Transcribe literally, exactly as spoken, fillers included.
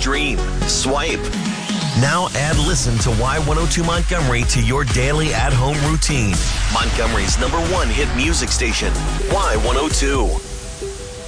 stream, swipe. Now add Listen to Y one oh two Montgomery to your daily at-home routine. Montgomery's number one hit music station, Y one oh two.